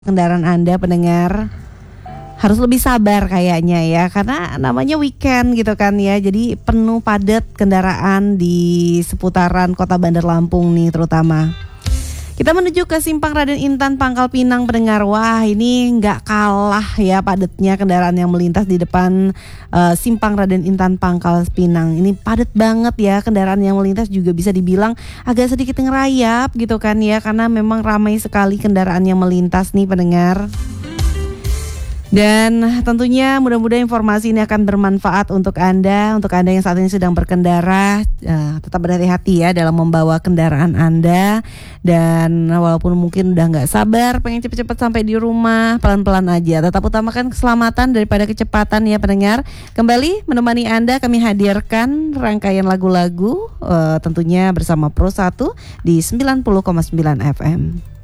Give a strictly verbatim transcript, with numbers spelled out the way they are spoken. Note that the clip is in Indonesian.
Kendaraan Anda pendengar harus lebih sabar kayaknya ya, karena namanya weekend gitu kan ya. Jadi penuh padat kendaraan di seputaran Kota Bandar Lampung nih terutama. Kita menuju ke Simpang Raden Intan Pangkal Pinang pendengar. Wah, ini nggak kalah ya padatnya kendaraan yang melintas di depan uh, Simpang Raden Intan Pangkal Pinang. Ini padat banget ya, kendaraan yang melintas juga bisa dibilang agak sedikit ngerayap gitu kan ya, karena memang ramai sekali kendaraan yang melintas nih pendengar. Dan tentunya mudah-mudahan informasi ini akan bermanfaat untuk Anda, untuk Anda yang saat ini sedang berkendara. uh, Tetap berhati-hati ya dalam membawa kendaraan Anda. Dan walaupun mungkin udah gak sabar, pengen cepet-cepet sampai di rumah, pelan-pelan aja. Tetap utamakan keselamatan daripada kecepatan ya pendengar. Kembali menemani Anda, kami hadirkan rangkaian lagu-lagu uh, tentunya bersama Pro satu di sembilan puluh koma sembilan F M.